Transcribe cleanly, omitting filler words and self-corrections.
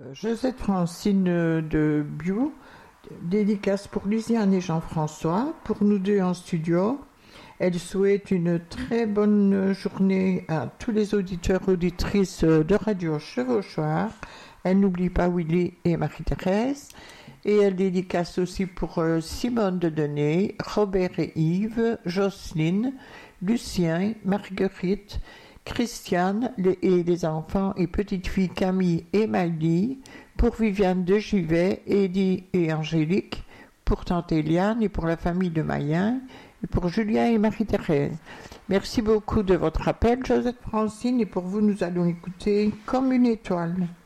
Josette Francine de Bio, dédicace pour Luciane et Jean-François, pour nous deux en studio. Elle souhaite une très bonne journée à tous les auditeurs et auditrices de Radio Chevauchoir. Elle n'oublie pas Willy et Marie-Thérèse. Et elle dédicace aussi pour Simone de Denay, Robert et Yves, Jocelyne, Lucien, Marguerite, Christiane et les enfants et petites filles Camille et Maïlie, pour Viviane de Givet, Eddie et Angélique, pour tante Eliane et pour la famille de Mayen, et pour Julien et Marie-Thérèse. Merci beaucoup de votre appel, Josette Francine, et pour vous, nous allons écouter Comme une étoile.